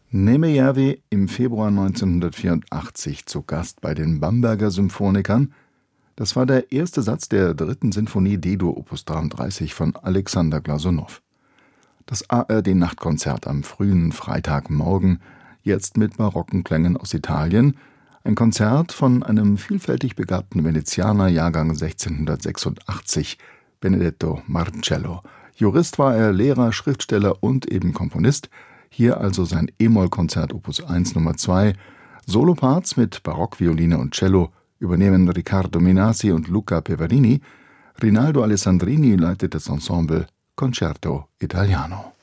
Nemejärvi im Februar 1984 zu Gast bei den Bamberger Symphonikern. Das war der erste Satz der 3. Sinfonie D-Dur Opus 33 von Alexander Glasunow. Das ARD-Nachtkonzert am frühen Freitagmorgen, jetzt mit barocken Klängen aus Italien. Ein Konzert von einem vielfältig begabten Venezianer, Jahrgang 1686, Benedetto Marcello. Jurist war er, Lehrer, Schriftsteller und eben Komponist. Hier also sein E-Moll-Konzert Opus 1 Nummer 2. Soloparts mit Barockvioline und Cello übernehmen Riccardo Minasi und Luca Peverini. Rinaldo Alessandrini leitet das Ensemble Concerto Italiano.